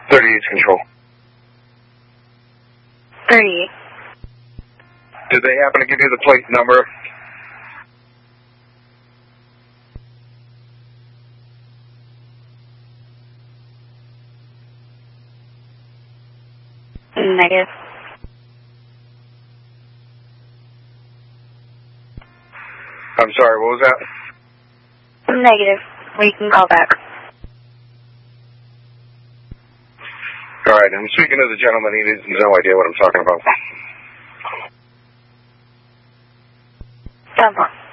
38's control. 38. Did they happen to give you the plate number? Negative. I'm sorry, what was that? Negative. We can call back. All right, I'm speaking to the gentleman. He has no idea what I'm talking about. 10-4.